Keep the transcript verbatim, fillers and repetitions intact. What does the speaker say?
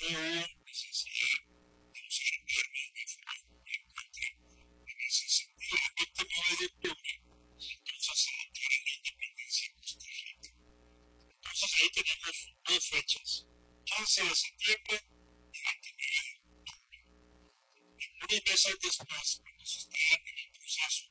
no hubo necesidad de usar armas de fuego en contra en ese sentido. El veintinueve de octubre, entonces se declara la independencia de Costa Rica. Entonces ahí tenemos dos fechas, quince de septiembre y veintinueve de octubre. Y unos meses después, cuando se está en el proceso